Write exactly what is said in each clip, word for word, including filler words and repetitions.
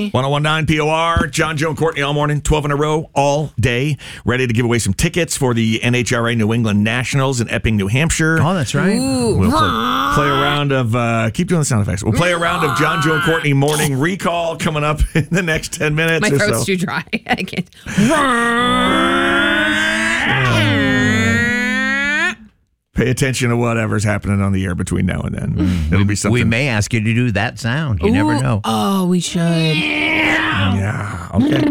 one oh one point nine P O R, John, Joe, and Courtney all morning, twelve in a row, all day, ready to give away some tickets for the N H R A New England Nationals in Epping, New Hampshire. Oh, that's right. Ooh. We'll play, play a round of, uh, keep doing the sound effects. We'll play a round of John, Joe, and Courtney Morning Recall coming up in the next ten minutes. My or throat's so. too dry. I can't. Pay attention to whatever's happening on the air between now and then. Mm. It'll be something. We may ask you to do that sound. You Ooh. never know. Oh, we should. Yeah. Okay.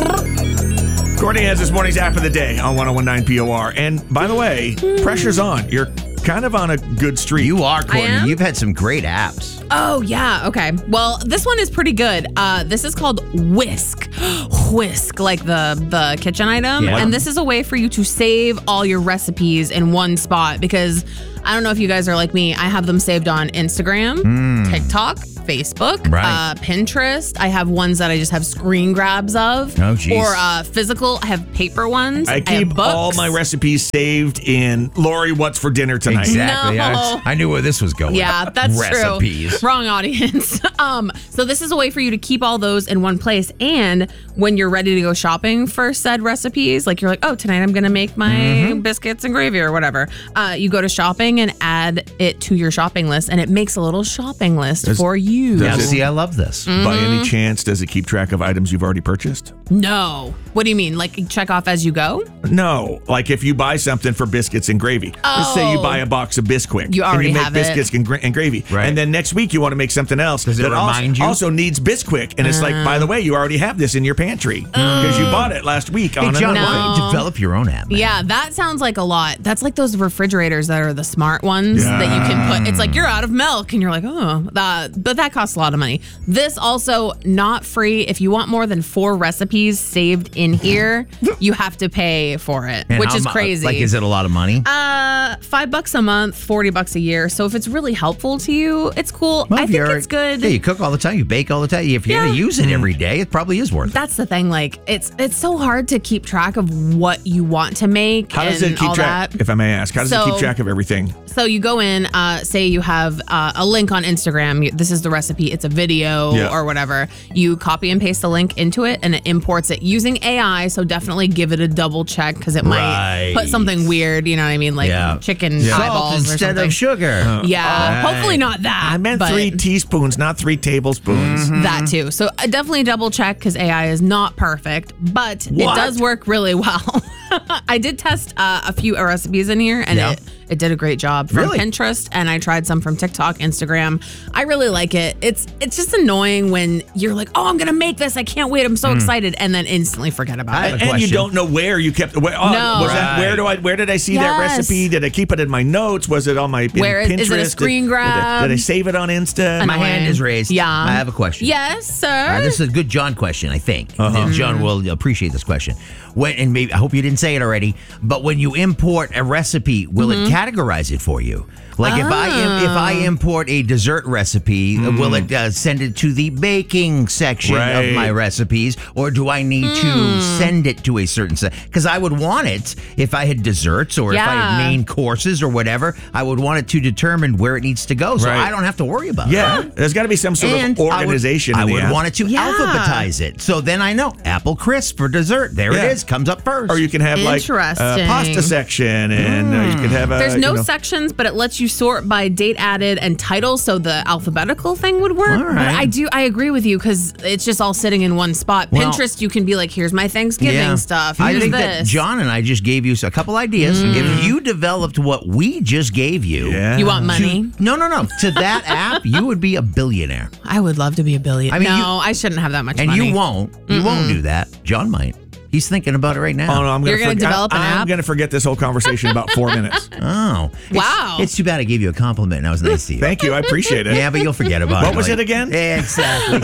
Courtney has this morning's app of the day on one oh one point nine P O R. And by the way, pressure's on. You're kind of on a good streak. You are, Courtney. I am? You've had some great apps. Oh, yeah. Okay. Well, this one is pretty good. Uh, this is called Whisk. Whisk, like the, the kitchen item. Yeah. And this is a way for you to save all your recipes in one spot because I don't know if you guys are like me. I have them saved on Instagram, mm. TikTok, Facebook, right. uh, Pinterest. I have ones that I just have screen grabs of. Oh, geez. Or uh, physical. I have paper ones. I I keep have books. all my recipes saved in Lori, what's for dinner tonight? Exactly. No. I, I knew where this was going. Yeah, that's Recipes. true. Wrong audience. um, so this is a way for you to keep all those in one place. And when you're ready to go shopping for said recipes, like you're like, oh, tonight I'm going to make my mm-hmm. biscuits and gravy or whatever. Uh, you go to shopping and add it to your shopping list. And it makes a little shopping list Does, for you. Yeah, it, see, I love this. Mm-hmm. By any chance, does it keep track of items you've already purchased? No. What do you mean? Like check off as you go? No. Like if you buy something for biscuits and gravy. Oh. Let's say you buy a box of Bisquick. You already and you make have biscuits it. and, gra- and gravy. Right. And then next week you want to make something else. Does it that remind also, you? also needs Bisquick. And it's Uh. like, by the way, you already have this in your pantry. Because you bought it last week Hey, on John, another why thing. don't you develop your own app, man? Yeah, that sounds like a lot. That's like those refrigerators that are the smart ones Yeah. that you can put. It's like you're out of milk and you're like, oh, that, but that costs a lot of money. This also not free. If you want more than four recipes saved in here, you have to pay for it, And which how is mu- crazy. Like, is it a lot of money? Uh, five bucks a month, forty bucks a year. So if it's really helpful to you, it's cool. Well, I if think you're- it's good. Yeah, you cook all the time. You bake all the time. If you're Yeah. going to use it every day, it probably is worth it. That's the thing. Like, it's it's so hard to keep track of what you want to make. How does and it keep all track, that. if I may ask, how does So- it keep track of everything? So you go in, uh, say you have uh, a link on Instagram. You- This is the recipe. It's a video Yeah. or whatever. You copy and paste the link into it, and it imports it using A I. So definitely give it a double check because it might Right. put something weird. You know what I mean? Like Yeah. chicken Yeah. eyeballs Salt or instead something. of sugar. Yeah, Right. hopefully not that. I meant but three teaspoons, not three tablespoons. that too. So uh, definitely double check because A I is not perfect, but What? it does work really well. I did test uh, a few recipes in here, and Yeah. it it did a great job from Really? Pinterest, and I tried some from TikTok, Instagram. I really like it. It's it's just annoying when you're like, oh, I'm gonna make this. I can't wait. I'm so excited, and then instantly forget about I it. have a And you question. don't know where you kept. Where, oh, No. was that, Right. where do I? Where did I see that Yes. recipe? Did I keep it in my notes? Was it on my in Where is- Pinterest? is it a screen Did- Did, I, grab? did I save it on Insta? My hand Annoying. is raised. Yeah. I have a question. Yes, sir. Uh, this is a good John question, I think. Uh-huh. And John will appreciate this question. When and maybe I hope you didn't say it already, but when you import a recipe, will it categorize it for you? Like if I im- if I import a dessert recipe, will it uh, send it to the baking section Right. of my recipes, or do I need to send it to a certain set? Because I would want it if I had desserts or if I had Yeah. main courses or whatever. I would want it to determine where it needs to go, so Right. I don't have to worry about it. Yeah, there's got to be some sort And of organization. I would, in I the would app. want it to Yeah. alphabetize it. So then I know apple crisp for dessert. There Yeah. it is. Comes up first. Or you can have like a Interesting. pasta section, and uh, you can have a. There's no you know, sections, but it lets you sort by date added and title, so the alphabetical thing would work. All right. But I do, I agree with you because it's just all sitting in one spot. Well- Pinterest, you can be like, here's my Thanksgiving stuff. I Here's think this. that John and I just gave you a couple ideas. If you developed what we just gave you, Yeah. You want money? no, no, no, to that app, you would be a billionaire. I would love to be a billion. I mean, no, you- I shouldn't have that much And money. you won't. You won't do that. John might. He's thinking about it right now. Oh no, I'm gonna You're gonna forget- develop an I'm app? going to forget this whole conversation in about four minutes. Oh. It's- Wow. It's too bad I gave you a compliment and I was nice to you. Thank you, I appreciate it. Yeah, but you'll forget about it. What was like- it again? Exactly.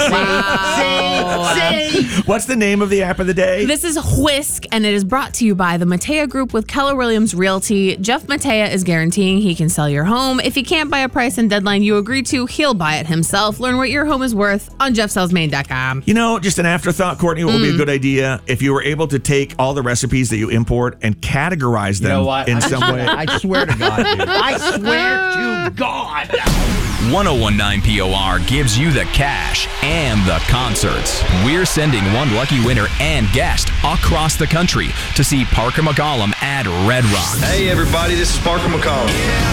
See? See? See? What's the name of the app of the day? This is Whisk, and it is brought to you by the Matea Group with Keller Williams Realty. Jeff Matea is guaranteeing he can sell your home. If he can't buy a price and deadline you agree to, he'll buy it himself. Learn what your home is worth on jeff sells maine dot com. You know, just an afterthought, Courtney, what would Mm. be a good idea if you were able to take all the recipes that you import and categorize them You know what? in I some swear- way. I swear to God, dude. I swear to God. ten nineteen P O R gives you the cash and the concerts. We're sending one lucky winner and guest across the country to see Parker McCollum at Red Rocks. Hey everybody, this is Parker McCollum.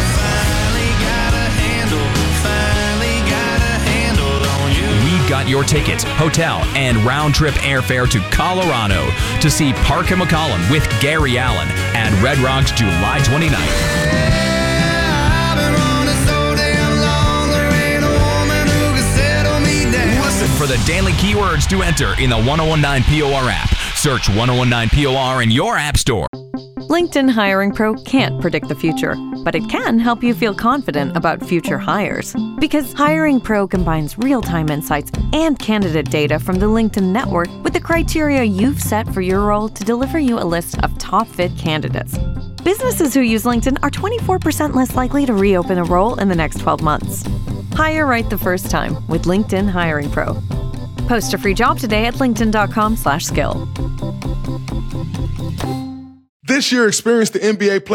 We've got your tickets, hotel, and round-trip airfare to Colorado to see Parker McCollum with Gary Allen at Red Rocks July twenty-ninth. For the daily keywords to enter in the ten nineteen P O R app. Search ten nineteen P O R in your app store. LinkedIn Hiring Pro can't predict the future, but it can help you feel confident about future hires. Because Hiring Pro combines real-time insights and candidate data from the LinkedIn network with the criteria you've set for your role to deliver you a list of top-fit candidates. Businesses who use LinkedIn are twenty-four percent less likely to reopen a role in the next twelve months. Hire right the first time with LinkedIn Hiring Pro. Post a free job today at linkedin.com slash skill. This year, experience the N B A play